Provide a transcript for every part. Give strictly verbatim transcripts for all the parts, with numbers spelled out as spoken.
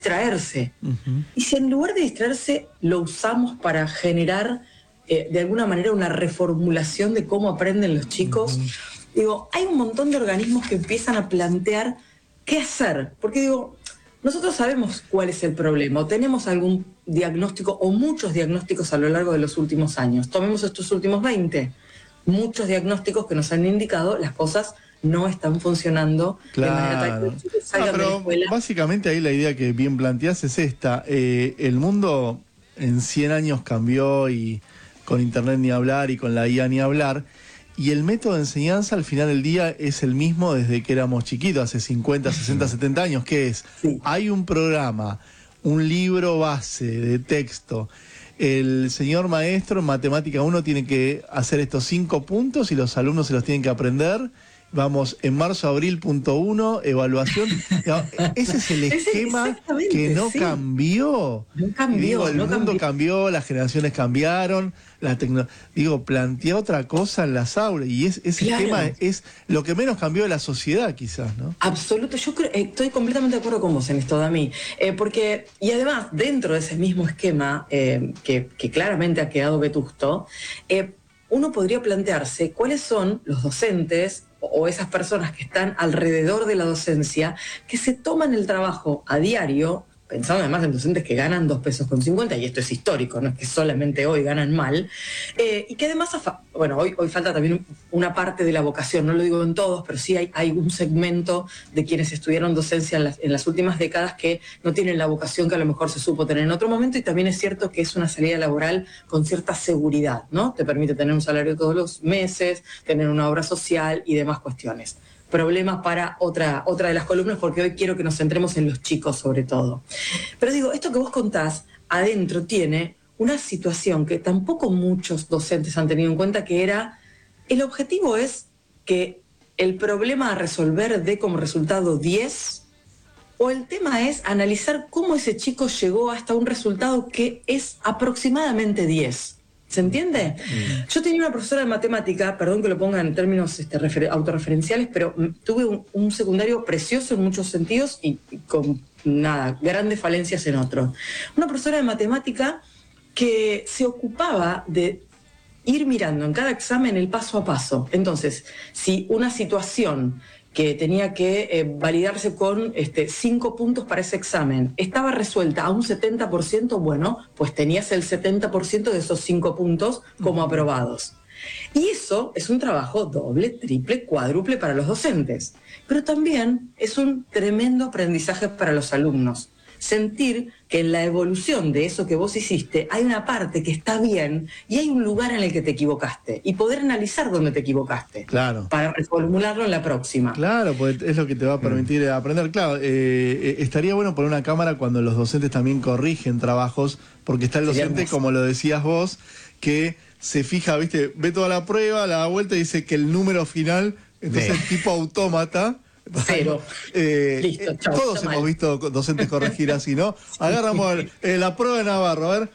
distraerse. Uh-huh. Y si en lugar de distraerse lo usamos para generar eh, de alguna manera una reformulación de cómo aprenden los chicos, uh-huh. digo, hay un montón de organismos que empiezan a plantear qué hacer. Porque digo, nosotros sabemos cuál es el problema, o tenemos algún diagnóstico o muchos diagnósticos a lo largo de los últimos años. Tomemos estos últimos veinte. Muchos diagnósticos que nos han indicado las cosas no están funcionando claro. de manera tal que los chicos salgan no, pero de la escuela. Básicamente ahí la idea que bien planteás es esta. Eh, el mundo en cien años cambió, y con internet ni hablar y con la I A ni hablar. Y el método de enseñanza al final del día es el mismo desde que éramos chiquitos, hace cincuenta, sesenta, setenta años, que es, sí. hay un programa, un libro base de texto. El señor maestro en matemática uno tiene que hacer estos cinco puntos y los alumnos se los tienen que aprender. Vamos, en marzo, abril, punto uno, evaluación. Ese es el esquema que no sí. cambió. No cambió. Y digo, el no mundo cambió. cambió, las generaciones cambiaron, la tecno... digo, plantea otra cosa en las aulas. Y es, ese claro. esquema es lo que menos cambió de la sociedad, quizás, ¿no? Absoluto. Yo creo, estoy completamente de acuerdo con vos en esto, Dami. Eh, porque, y además, dentro de ese mismo esquema, eh, que, que claramente ha quedado vetusto, eh, uno podría plantearse cuáles son los docentes o esas personas que están alrededor de la docencia, que se toman el trabajo a diario, pensando además en docentes que ganan dos pesos con cincuenta, y esto es histórico, no es que solamente hoy ganan mal, eh, y que además, bueno, hoy, hoy falta también una parte de la vocación, no lo digo en todos, pero sí hay, hay un segmento de quienes estudiaron docencia en las, en las últimas décadas que no tienen la vocación que a lo mejor se supo tener en otro momento, y también es cierto que es una salida laboral con cierta seguridad, ¿no? Te permite tener un salario todos los meses, tener una obra social y demás cuestiones. Problemas para otra, otra de las columnas, porque hoy quiero que nos centremos en los chicos sobre todo. Pero digo, esto que vos contás, adentro tiene una situación que tampoco muchos docentes han tenido en cuenta, que era, el objetivo es que el problema a resolver dé como resultado diez, o el tema es analizar cómo ese chico llegó hasta un resultado que es aproximadamente diez. ¿Se entiende? Mm. Yo tenía una profesora de matemática, perdón que lo ponga en términos este, refer- autorreferenciales, pero tuve un, un secundario precioso en muchos sentidos y, y con nada, grandes falencias en otros. Una profesora de matemática que se ocupaba de ir mirando en cada examen el paso a paso. Entonces, si una situación que tenía que eh, validarse con este, cinco puntos para ese examen, estaba resuelta a un setenta por ciento, bueno, pues tenías el setenta por ciento de esos cinco puntos como aprobados. Y eso es un trabajo doble, triple, cuádruple para los docentes, pero también es un tremendo aprendizaje para los alumnos. Sentir que en la evolución de eso que vos hiciste hay una parte que está bien y hay un lugar en el que te equivocaste, y poder analizar dónde te equivocaste, claro, para reformularlo en la próxima. Claro, pues es lo que te va a permitir mm. aprender. Claro, eh, estaría bueno poner una cámara cuando los docentes también corrigen trabajos, porque está el docente, como lo decías vos, que se fija, viste, ve toda la prueba, la da vuelta y dice que el número final, entonces sí. tipo autómata. Cero. Eh, Listo, chau, todos hemos mal. visto docentes corregir así, ¿no? Agarramos el, eh, la prueba de Navarro, a ver,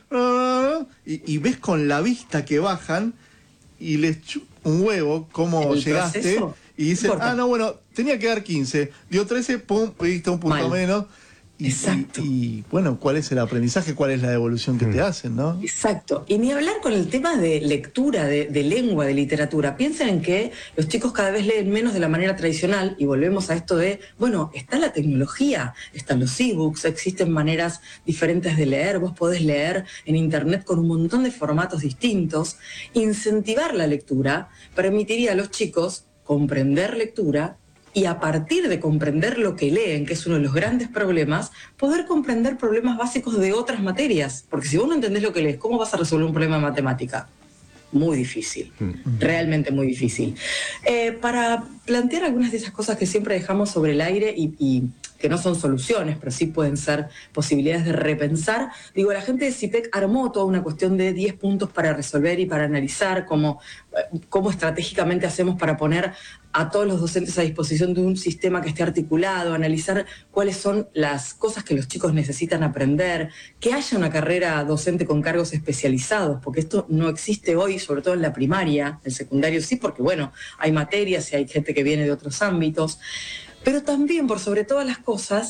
y, y ves con la vista que bajan y les chupa un huevo cómo ¿El llegaste proceso? Y dicen, ah, no, bueno, tenía que dar quince, dio trece, pum, pediste un punto mal. menos. Y, Exacto. Y, y bueno, ¿cuál es el aprendizaje? ¿Cuál es la devolución que mm. te hacen, no? Exacto. Y ni hablar con el tema de lectura, de, de lengua, de literatura. Piensen en que los chicos cada vez leen menos de la manera tradicional, y volvemos a esto de, bueno, está la tecnología, están los ebooks, existen maneras diferentes de leer, vos podés leer en internet con un montón de formatos distintos. Incentivar la lectura permitiría a los chicos comprender lectura, y a partir de comprender lo que leen, que es uno de los grandes problemas, poder comprender problemas básicos de otras materias. Porque si vos no entendés lo que lees, ¿cómo vas a resolver un problema de matemática? Muy difícil, mm. realmente muy difícil. Eh, para plantear algunas de esas cosas que siempre dejamos sobre el aire y, y que no son soluciones, pero sí pueden ser posibilidades de repensar, digo, la gente de CIPEC armó toda una cuestión de diez puntos para resolver y para analizar cómo, cómo estratégicamente hacemos para poner a todos los docentes a disposición de un sistema que esté articulado, analizar cuáles son las cosas que los chicos necesitan aprender, que haya una carrera docente con cargos especializados, porque esto no existe hoy, sobre todo en la primaria, el secundario sí, porque bueno, hay materias y hay gente que viene de otros ámbitos, pero también, por sobre todas las cosas,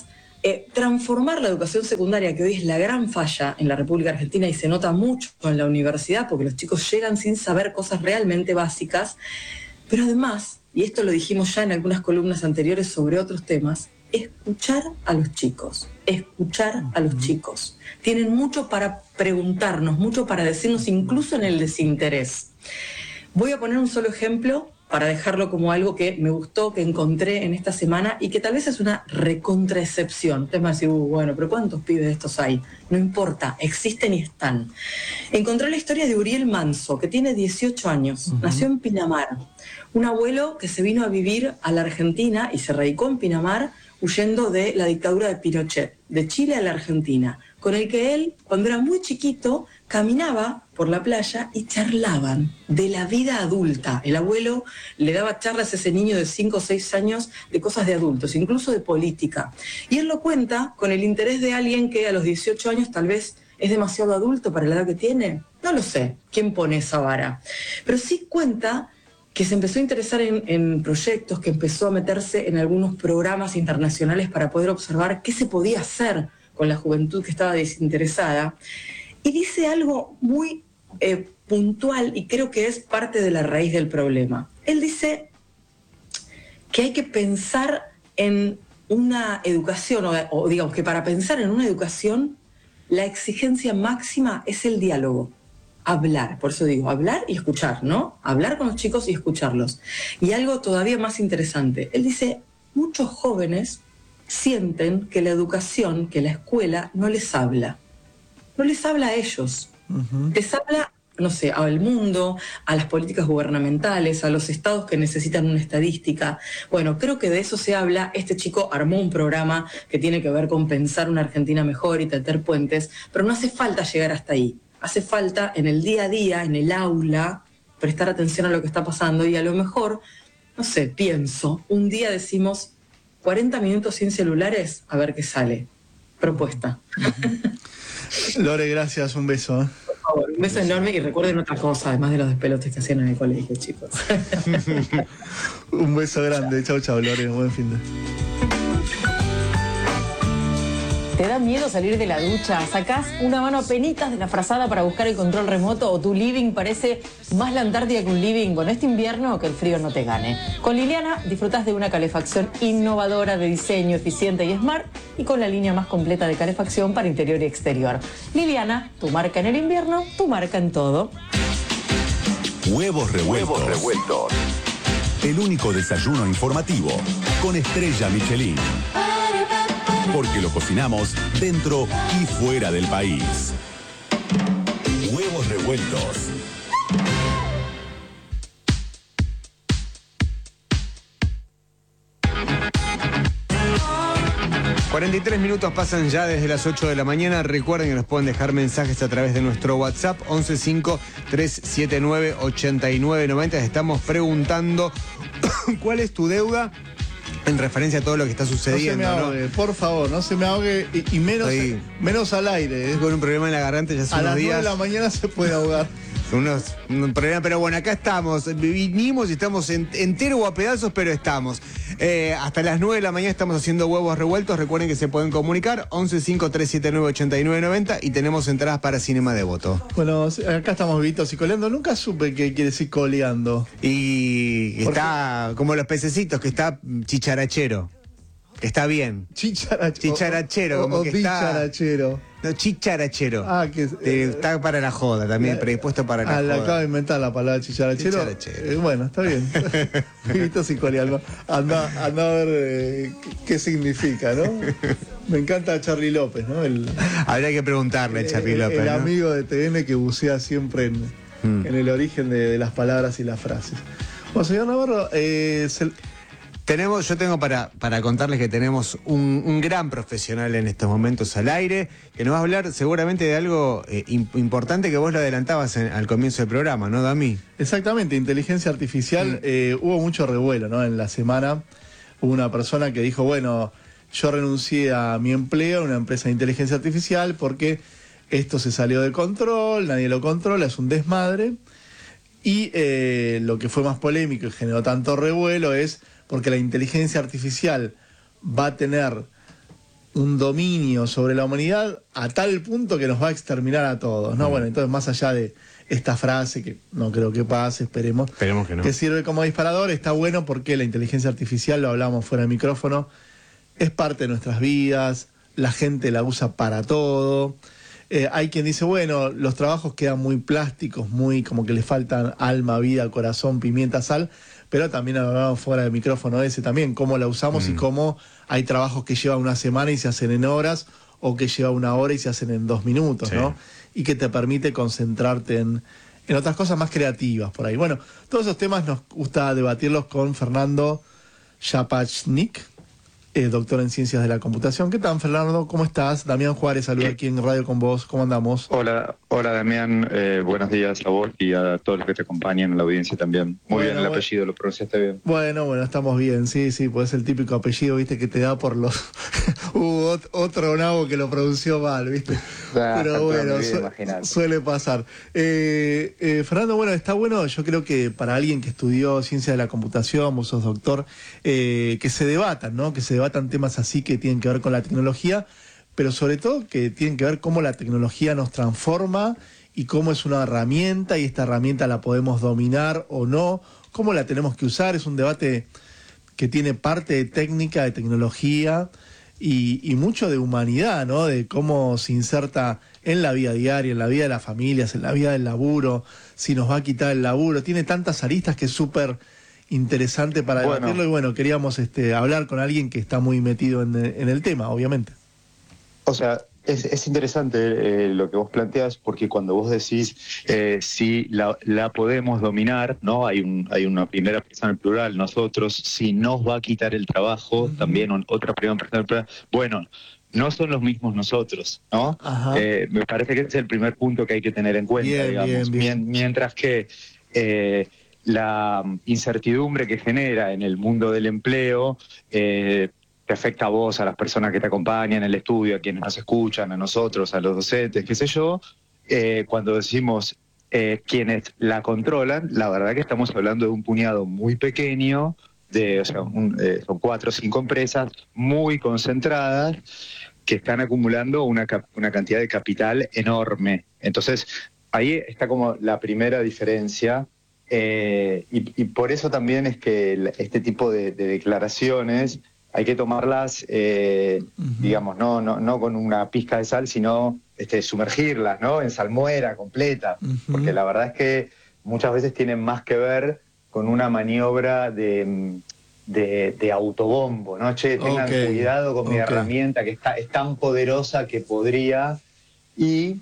Eh, transformar la educación secundaria, que hoy es la gran falla en la República Argentina y se nota mucho en la universidad, porque los chicos llegan sin saber cosas realmente básicas, pero además, y esto lo dijimos ya en algunas columnas anteriores sobre otros temas, escuchar a los chicos, escuchar a los chicos. Tienen mucho para preguntarnos, mucho para decirnos, incluso en el desinterés. Voy a poner un solo ejemplo para dejarlo como algo que me gustó, que encontré en esta semana y que tal vez es una recontraexcepción. Ustedes me van a decir, uh, bueno, pero ¿cuántos pibes de estos hay? No importa, existen y están. Encontré la historia de Uriel Manso, que tiene dieciocho años, uh-huh. Nació en Pinamar. Un abuelo que se vino a vivir a la Argentina y se radicó en Pinamar huyendo de la dictadura de Pinochet, de Chile a la Argentina, con el que él, cuando era muy chiquito, caminaba por la playa y charlaban de la vida adulta. El abuelo le daba charlas a ese niño de cinco o seis años de cosas de adultos, incluso de política. Y él lo cuenta con el interés de alguien que a los dieciocho años tal vez es demasiado adulto para la edad que tiene. No lo sé, ¿quién pone esa vara? Pero sí cuenta que se empezó a interesar en, en proyectos, que empezó a meterse en algunos programas internacionales para poder observar qué se podía hacer con la juventud que estaba desinteresada. Y dice algo muy eh, puntual y creo que es parte de la raíz del problema. Él dice que hay que pensar en una educación, o, o digamos que para pensar en una educación, la exigencia máxima es el diálogo. Hablar, por eso digo, hablar y escuchar, ¿no? Hablar con los chicos y escucharlos. Y algo todavía más interesante, él dice, muchos jóvenes sienten que la educación, que la escuela no les habla. No les habla a ellos. Uh-huh. Les habla, no sé, al mundo, a las políticas gubernamentales, a los estados que necesitan una estadística. Bueno, creo que de eso se habla. Este chico armó un programa que tiene que ver con pensar una Argentina mejor y tender puentes, pero no hace falta llegar hasta ahí. Hace falta en el día a día, en el aula, prestar atención a lo que está pasando y a lo mejor, no sé, pienso, un día decimos cuarenta minutos sin celulares, a ver qué sale. Propuesta. Lore, gracias, un beso. ¿eh? Por favor, un beso enorme y recuerden otra cosa, además de los despelotes que hacían en el colegio, chicos. Un beso grande, chau, chau, Lore, buen fin de... ¿Te da miedo salir de la ducha? ¿Sacás una mano a penitas de la frazada para buscar el control remoto o tu living parece más la Antártida que un living? Bueno, este invierno que el frío no te gane. Con Liliana disfrutás de una calefacción innovadora de diseño, eficiente y smart y con la línea más completa de calefacción para interior y exterior. Liliana, tu marca en el invierno, tu marca en todo. Huevos revueltos. Huevos revueltos. El único desayuno informativo con estrella Michelin. Porque lo cocinamos dentro y fuera del país. Huevos revueltos. cuarenta y tres minutos pasan ya desde las ocho de la mañana. Recuerden que nos pueden dejar mensajes a través de nuestro WhatsApp once cinco tres siete nueve ocho nueve nueve cero. Estamos preguntando cuál es tu deuda en referencia a todo lo que está sucediendo. No se me ahogue, ¿no? Por favor, no se me ahogue y, y menos, menos al aire. ¿eh? Con un problema en la garganta ya hace a unos las días. nueve de la mañana se puede ahogar. Unos, un problema, pero bueno, acá estamos. Vinimos y estamos en, entero o a pedazos, pero estamos. Eh, hasta las nueve de la mañana estamos haciendo huevos revueltos. Recuerden que se pueden comunicar once cinco tres siete nueve ocho nueve nueve cero y tenemos entradas para Cinema Devoto. Bueno, acá estamos vivitos y coleando. Nunca supe qué quiere decir coleando. Y está como los pececitos, que está chicharachero. Que está bien. Chicharachero. Chicharachero, o, como o que dicharachero. está... No, chicharachero. Ah, que eh, está para la joda también, la, predispuesto para la ah, joda. Ah, le acabo de inventar la palabra chicharachero. Chicharachero. Eh, bueno, está bien. Vivitos y coleando. Anda, anda a ver eh, qué significa, ¿no? Me encanta Charly López, ¿no? El, Habría que preguntarle a Charly López, El, el ¿no? amigo de T N que bucea siempre en, mm. en el origen de, de las palabras y las frases. Bueno, señor Navarro, eh, se... Tenemos, yo tengo para, para contarles que tenemos un, un gran profesional en estos momentos al aire, que nos va a hablar seguramente de algo eh, importante que vos lo adelantabas en, al comienzo del programa, ¿no, Dami? Exactamente, inteligencia artificial. Mm. Eh, hubo mucho revuelo, ¿no? En la semana hubo una persona que dijo, bueno, yo renuncié a mi empleo en una empresa de inteligencia artificial porque esto se salió de control, nadie lo controla, es un desmadre. Y eh, lo que fue más polémico y generó tanto revuelo es porque la inteligencia artificial va a tener un dominio sobre la humanidad a tal punto que nos va a exterminar a todos, ¿no? Mm. Bueno, entonces más allá de esta frase, que no creo que pase, esperemos, esperemos que no, que sirve como disparador, está bueno porque la inteligencia artificial, lo hablamos fuera del micrófono, es parte de nuestras vidas, la gente la usa para todo. Eh, hay quien dice, bueno, los trabajos quedan muy plásticos, muy como que le faltan alma, vida, corazón, pimienta, sal, pero también hablamos fuera del micrófono ese también, cómo la usamos mm. y cómo hay trabajos que llevan una semana y se hacen en horas, o que lleva una hora y se hacen en dos minutos, sí. ¿no? Y que te permite concentrarte en, en otras cosas más creativas por ahí. Bueno, todos esos temas nos gusta debatirlos con Fernando Yapachnik, Eh, doctor en Ciencias de la Computación. ¿Qué tal, Fernando? ¿Cómo estás? Damián Juárez, saluda aquí en Radio con vos. ¿Cómo andamos? Hola, hola Damián. Eh, buenos días a vos y a todos los que te acompañan en la audiencia también. Muy bueno, bien el bueno. apellido, lo pronunciaste bien. Bueno, bueno, estamos bien. Sí, sí, pues es el típico apellido, viste, que te da por los... Hubo otro nabo que lo pronunció mal, viste. Ah, pero bueno, su suele pasar. Eh, eh, Fernando, bueno, está bueno, yo creo que para alguien que estudió Ciencias de la Computación, vos sos doctor, eh, que se debatan, ¿no? Que se debatan temas así que tienen que ver con la tecnología, pero sobre todo que tienen que ver cómo la tecnología nos transforma y cómo es una herramienta y esta herramienta la podemos dominar o no, cómo la tenemos que usar. Es un debate que tiene parte de técnica, de tecnología y, y mucho de humanidad, ¿no? De cómo se inserta en la vida diaria, en la vida de las familias, en la vida del laburo, si nos va a quitar el laburo. Tiene tantas aristas que es súper interesante para bueno. debatirlo y bueno, queríamos este, hablar con alguien que está muy metido en, en el tema, obviamente. O sea, es, es interesante eh, lo que vos planteas, porque cuando vos decís eh, si la, la podemos dominar, ¿no? Hay, un, hay una primera persona en plural, nosotros, si nos va a quitar el trabajo, uh-huh. también un, otra primera persona en plural. Bueno, no son los mismos nosotros, ¿no? Eh, me parece que ese es el primer punto que hay que tener en cuenta, bien, digamos. Bien, bien. Mientras que... Eh, la incertidumbre que genera en el mundo del empleo eh, te afecta a vos, a las personas que te acompañan en el estudio, a quienes nos escuchan, a nosotros, a los docentes, qué sé yo. Eh, cuando decimos eh, quienes la controlan, la verdad que estamos hablando de un puñado muy pequeño, de, o sea, un, eh, son cuatro o cinco empresas muy concentradas que están acumulando una, una cantidad de capital enorme. Entonces, ahí está como la primera diferencia. Eh, y, y por eso también es que el, este tipo de, de declaraciones hay que tomarlas, eh, uh-huh. digamos, no, no, no con una pizca de sal, sino este, sumergirlas, ¿no? En salmuera completa, uh-huh. porque la verdad es que muchas veces tienen más que ver con una maniobra de, de, de autobombo, ¿no? Che, tengan okay. cuidado con okay. mi herramienta que está, es tan poderosa que podría, y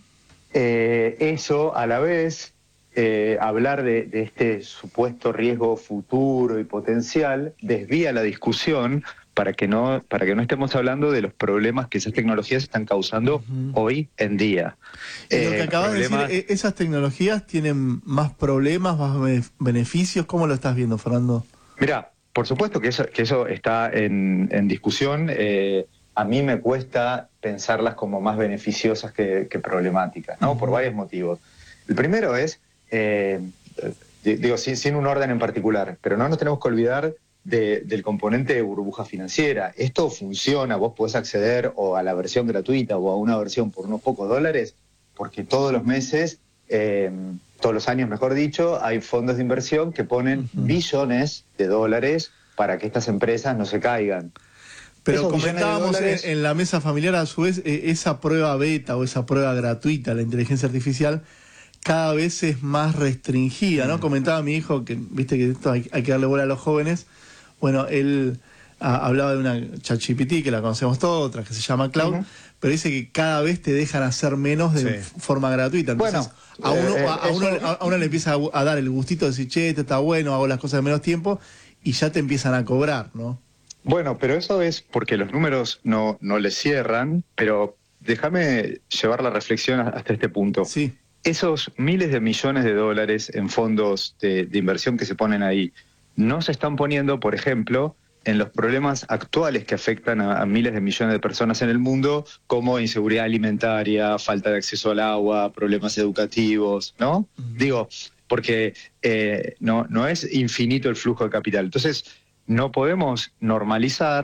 eh, eso a la vez... Eh, hablar de, de este supuesto riesgo futuro y potencial desvía la discusión para que no para que no estemos hablando de los problemas que esas tecnologías están causando uh-huh. hoy en día. Eh, lo que acabas problemas... de decir, ¿esas tecnologías tienen más problemas, más beneficios? ¿Cómo lo estás viendo, Fernando? Mira, por supuesto que eso, que eso está en, en discusión. Eh, a mí me cuesta pensarlas como más beneficiosas que, que problemáticas, ¿no? Uh-huh. Por varios motivos. El primero es Eh, digo, sin, sin un orden en particular, pero no nos tenemos que olvidar de, del componente de burbuja financiera. Esto funciona, vos podés acceder o a la versión gratuita o a una versión por unos pocos dólares, porque todos los meses, eh, todos los años mejor dicho, hay fondos de inversión que ponen uh-huh. billones de dólares para que estas empresas no se caigan. Pero Esos comentábamos dólares... en, en la mesa familiar a su vez, eh, esa prueba beta o esa prueba gratuita de la inteligencia artificial cada vez es más restringida, ¿no? Mm. Comentaba mi hijo que, viste que esto hay, hay que darle bola a los jóvenes. Bueno, él a, hablaba de una ChatGPT, que la conocemos todos, otra que se llama Cloud, uh-huh. pero dice que cada vez te dejan hacer menos de sí. forma gratuita. Entonces, bueno, a, uno, eh, a, a, uno, eso... a uno le empieza a, a dar el gustito de decir, che, esto está bueno, hago las cosas en menos tiempo, y ya te empiezan a cobrar, ¿no? Bueno, pero eso es porque los números no, no le cierran, pero déjame llevar la reflexión hasta este punto. Sí. Esos miles de millones de dólares en fondos de, de inversión que se ponen ahí, no se están poniendo, por ejemplo, en los problemas actuales que afectan a, a miles de millones de personas en el mundo, como inseguridad alimentaria, falta de acceso al agua, problemas educativos, ¿no? Uh-huh. Digo, porque eh, no, no es infinito el flujo de capital. Entonces, no podemos normalizar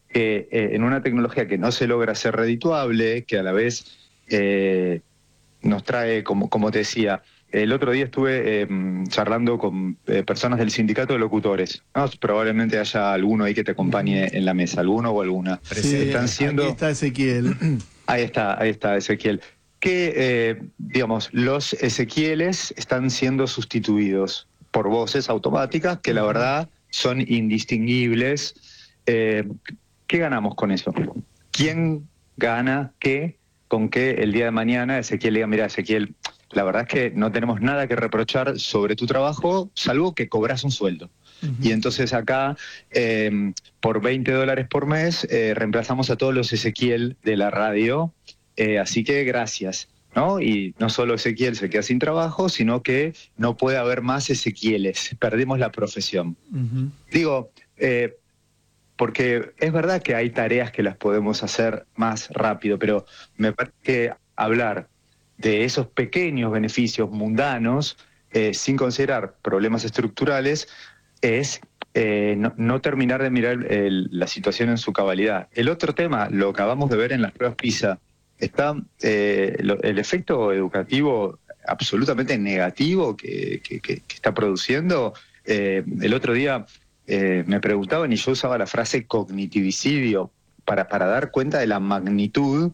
que eh, en una tecnología que no se logra ser redituable, que a la vez eh, nos trae, como, como te decía, el otro día estuve eh, charlando con eh, personas del sindicato de locutores, ¿no? Probablemente haya alguno ahí que te acompañe en la mesa, alguno o alguna. Sí, Están siendo... aquí está Ezequiel. Ahí está, ahí está Ezequiel. Que, eh, digamos, los Ezequieles están siendo sustituidos por voces automáticas que la verdad son indistinguibles. Eh, ¿Qué ganamos con eso? ¿Quién gana qué con que el día de mañana Ezequiel diga, mira, Ezequiel, la verdad es que no tenemos nada que reprochar sobre tu trabajo, salvo que cobras un sueldo? Uh-huh. Y entonces acá, eh, por veinte dólares por mes, eh, reemplazamos a todos los Ezequiel de la radio, eh, así que gracias, ¿no? Y no solo Ezequiel se queda sin trabajo, sino que no puede haber más Ezequieles, perdemos la profesión. Uh-huh. Digo, eh, porque es verdad que hay tareas que las podemos hacer más rápido, pero me parece que hablar de esos pequeños beneficios mundanos, eh, sin considerar problemas estructurales, es eh, no, no terminar de mirar el, la situación en su cabalidad. El otro tema, lo acabamos de ver en las pruebas PISA, está eh, lo, el efecto educativo absolutamente negativo que, que, que, que está produciendo. Eh, el otro día eh, me preguntaban y yo usaba la frase cognitivicidio para, para dar cuenta de la magnitud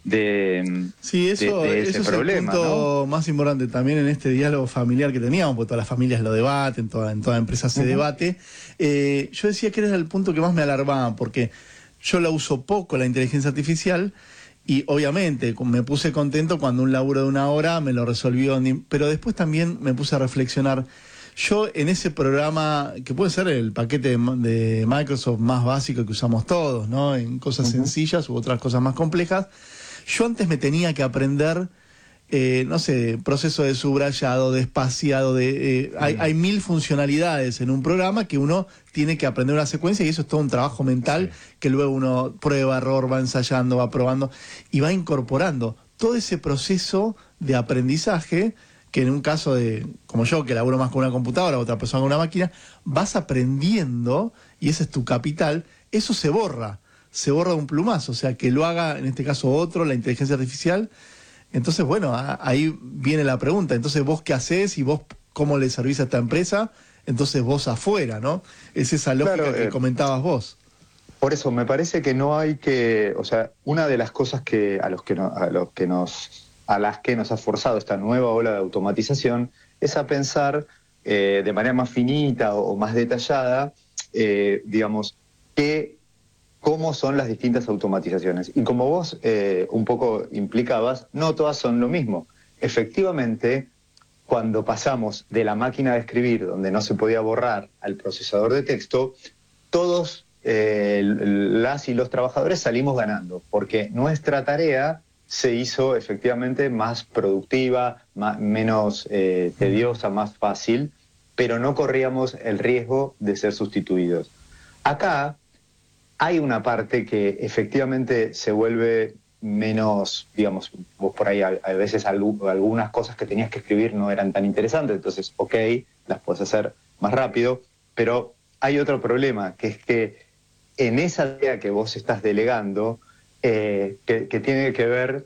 de, sí, eso, de, de ese eso es problema, el punto, ¿no?, más importante también en este diálogo familiar que teníamos, porque todas las familias lo debaten, toda, en toda empresa se uh-huh. debate. Eh, yo decía que era el punto que más me alarmaba, porque yo la uso poco, la inteligencia artificial, y obviamente me puse contento cuando un laburo de una hora me lo resolvió, pero después también me puse a reflexionar. Yo en ese programa, que puede ser el paquete de, de Microsoft más básico que usamos todos, ¿no?, en cosas uh-huh. sencillas u otras cosas más complejas, yo antes me tenía que aprender, eh, no sé, proceso de subrayado, de espaciado, de, eh, hay, hay mil funcionalidades en un programa que uno tiene que aprender una secuencia y eso es todo un trabajo mental sí. que luego uno prueba, error, va ensayando, va probando y va incorporando todo ese proceso de aprendizaje que en un caso de, como yo, que laburo más con una computadora, otra persona con una máquina, vas aprendiendo y ese es tu capital, eso se borra. se borra de un plumazo, o sea, que lo haga, en este caso otro, la inteligencia artificial. Entonces, bueno, a, ahí viene la pregunta. Entonces, ¿vos qué hacés y vos cómo le servís a esta empresa? Entonces, vos afuera, ¿no? Es esa lógica claro, que eh, comentabas vos. Por eso, me parece que no hay que... O sea, una de las cosas que a, los que, no, a, los que nos, a las que nos ha forzado esta nueva ola de automatización es a pensar eh, de manera más finita o, o más detallada, eh, digamos, que... cómo son las distintas automatizaciones. Y como vos eh, un poco implicabas, no todas son lo mismo. Efectivamente, cuando pasamos de la máquina de escribir, donde no se podía borrar, al procesador de texto, todos eh, las y los trabajadores salimos ganando, porque nuestra tarea se hizo efectivamente más productiva, más, menos eh, tediosa, más fácil, pero no corríamos el riesgo de ser sustituidos. Acá hay una parte que efectivamente se vuelve menos, digamos, vos por ahí a, a veces algunas cosas que tenías que escribir no eran tan interesantes, entonces, ok, las puedes hacer más rápido, pero hay otro problema, que es que en esa tarea que vos estás delegando, eh, que, que tiene que ver,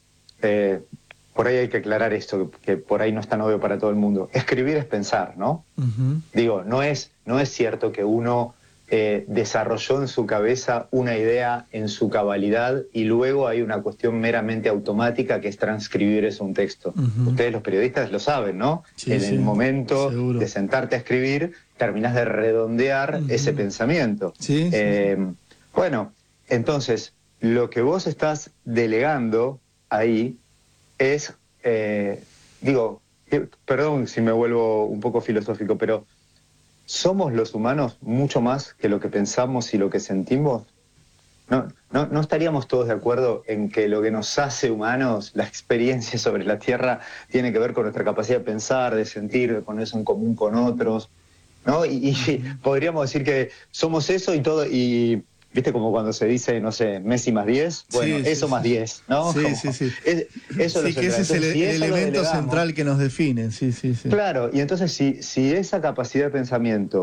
eh, por ahí hay que aclarar esto, que, que por ahí no es tan obvio para todo el mundo, escribir es pensar, ¿no? Uh-huh. Digo, no es, no es cierto que uno... Eh, desarrolló en su cabeza una idea en su cabalidad y luego hay una cuestión meramente automática que es transcribir eso a un texto. Uh-huh. Ustedes los periodistas lo saben, ¿no? Sí, en sí, el momento seguro. de sentarte a escribir, terminás de redondear uh-huh. ese pensamiento. Sí, eh, sí, sí. Bueno, entonces, lo que vos estás delegando ahí es, eh, digo, que, perdón si me vuelvo un poco filosófico, pero ¿somos los humanos mucho más que lo que pensamos y lo que sentimos? ¿No, no, no estaríamos todos de acuerdo en que lo que nos hace humanos, la experiencia sobre la Tierra, tiene que ver con nuestra capacidad de pensar, de sentir, de ponerse en común con otros, ¿no? Y, y podríamos decir que somos eso y todo... y ¿viste como cuando se dice, no sé, Messi más diez? Bueno, sí, eso sí, más diez, ¿no? Sí, como, sí, sí. Es, eso sí, que ese es el, si el elemento central que nos define, sí, sí, sí. Claro, y entonces si, si esa capacidad de pensamiento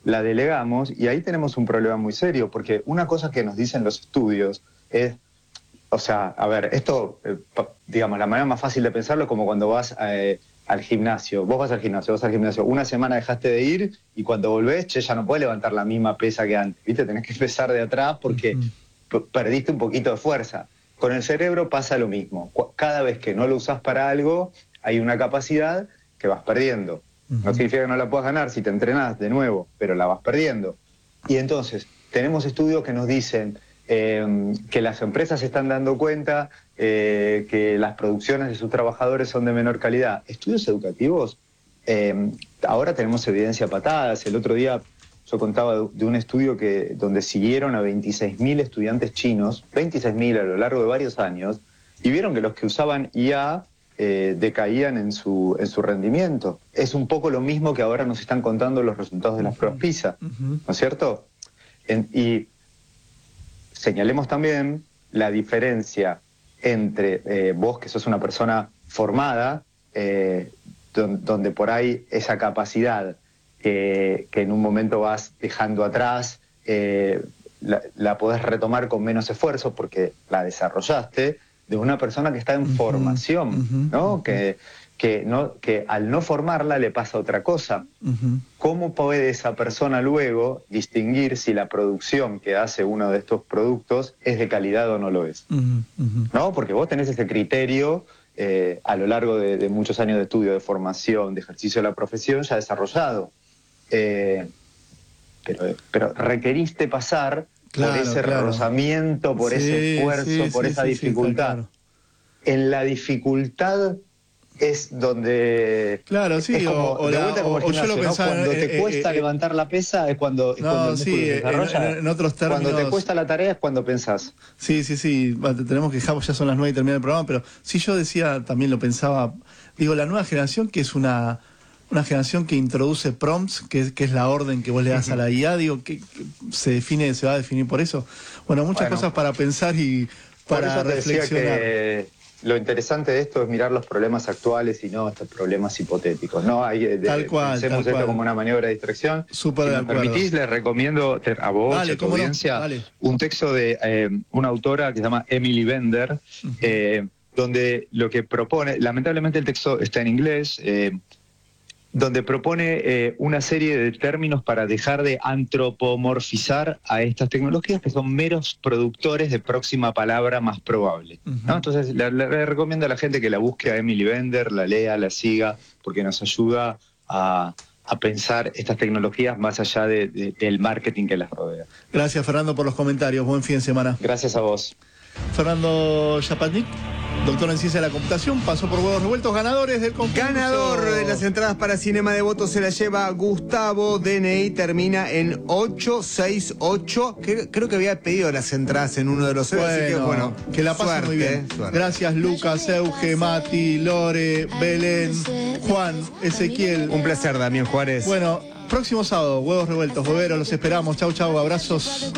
la delegamos y ahí tenemos un problema muy serio, porque una cosa que nos dicen los estudios es, o sea, a ver, esto, eh, digamos, la manera más fácil de pensarlo es como cuando vas eh, al gimnasio. Vos vas al gimnasio, vas al gimnasio, una semana dejaste de ir y cuando volvés, che, ya no podés levantar la misma pesa que antes, ¿viste? Tenés que empezar de atrás porque uh-huh. perdiste un poquito de fuerza. Con el cerebro pasa lo mismo. Cada vez que no lo usás para algo, hay una capacidad que vas perdiendo. Uh-huh. No significa que no la puedas ganar si te entrenás de nuevo, pero la vas perdiendo. Y entonces, tenemos estudios que nos dicen eh, que las empresas se están dando cuenta eh, que las producciones de sus trabajadores son de menor calidad. Estudios educativos, eh, ahora tenemos evidencia patadas. El otro día yo contaba de un estudio que, donde siguieron a veintiséis mil estudiantes chinos, veintiséis mil a lo largo de varios años, y vieron que los que usaban I A eh, decaían en su, en su rendimiento. Es un poco lo mismo que ahora nos están contando los resultados de las pruebas PISA, ¿no es cierto? En, y señalemos también la diferencia entre eh, vos, que sos una persona formada, eh, don, donde por ahí esa capacidad que, que en un momento vas dejando atrás, eh, la, la podés retomar con menos esfuerzo porque la desarrollaste, de una persona que está en uh-huh, formación, uh-huh, ¿no? Uh-huh. Que, que, no, que al no formarla le pasa otra cosa. Uh-huh. ¿Cómo puede esa persona luego distinguir si la producción que hace uno de estos productos es de calidad o no lo es? Uh-huh, uh-huh. ¿No? Porque vos tenés ese criterio eh, a lo largo de, de muchos años de estudio, de formación, de ejercicio de la profesión ya desarrollado. Eh, pero, pero requeriste pasar claro, por ese claro. rozamiento, por sí, ese esfuerzo, sí, por sí, esa sí, dificultad. Sí, claro. En la dificultad es donde... Claro, sí, es como, o, o, de la, vuelta como o, gimnasio, o yo lo ¿no? pensaba... Cuando te eh, cuesta eh, levantar la pesa es cuando, es no, cuando el sí, músculo se desarrolla. En, en otros términos... Cuando te cuesta la tarea es cuando pensás. Sí, sí, sí, tenemos que dejar, ya son las nueve y termina el programa, pero sí yo decía, también lo pensaba, digo, la nueva generación que es una... Una generación que introduce prompts, que, que es la orden que vos le das uh-huh. a la I A, digo, que, que se define, se va a definir por eso. Bueno, muchas bueno, cosas para pensar y para por eso te reflexionar. Decía que lo interesante de esto es mirar los problemas actuales y no estos problemas hipotéticos. No hay de, tal cual, pensemos tal esto cual. como una maniobra de distracción. Súper si de me acuerdo. permitís, les recomiendo a vos, dale, a tu audiencia, no? un texto de eh, una autora que se llama Emily Bender, uh-huh. eh, donde lo que propone, lamentablemente el texto está en inglés, eh, donde propone eh, una serie de términos para dejar de antropomorfizar a estas tecnologías que son meros productores de próxima palabra más probable, uh-huh. ¿no? Entonces le, le recomiendo a la gente que la busque a Emily Bender, la lea, la siga, porque nos ayuda a, a pensar estas tecnologías más allá de, de, del marketing que las rodea. Gracias, Fernando, por los comentarios. Buen fin de semana. Gracias a vos. Fernando Chapatnik, doctor en Ciencia de la Computación, pasó por Huevos Revueltos, ganadores del concurso. Ganador de las entradas para Cinema de Votos se la lleva Gustavo, D N I termina en ocho seis ocho, que creo que había pedido las entradas en uno de los bueno, así que bueno, que la pasen suerte, muy bien. Suerte. Gracias Lucas, Euge, Mati, Lore, Belén, Juan, Ezequiel. Un placer, Damián Juárez. Bueno, próximo sábado, Huevos Revueltos, Boberos, los esperamos. Chau, chau, abrazos.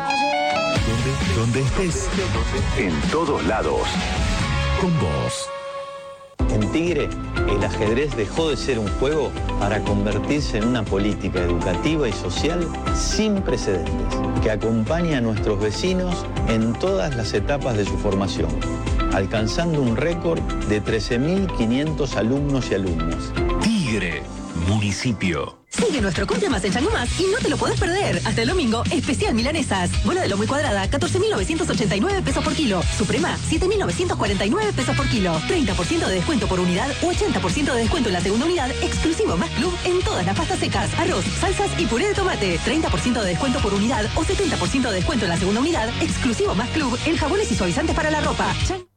Donde, donde estés, en todos lados, con vos. En Tigre, el ajedrez dejó de ser un juego para convertirse en una política educativa y social sin precedentes, que acompaña a nuestros vecinos en todas las etapas de su formación, alcanzando un récord de trece mil quinientos alumnos y alumnas. Tigre, municipio. Sigue nuestro Compra Más en Chango Más y no te lo podés perder. Hasta el domingo, especial milanesas. Bola de lomo y cuadrada, catorce mil novecientos ochenta y nueve pesos por kilo. Suprema, siete mil novecientos cuarenta y nueve pesos por kilo. treinta por ciento de descuento por unidad o ochenta por ciento de descuento en la segunda unidad, exclusivo Más Club en todas las pastas secas, arroz, salsas y puré de tomate. treinta por ciento de descuento por unidad o setenta por ciento de descuento en la segunda unidad, exclusivo Más Club en jabones y suavizantes para la ropa. Chan.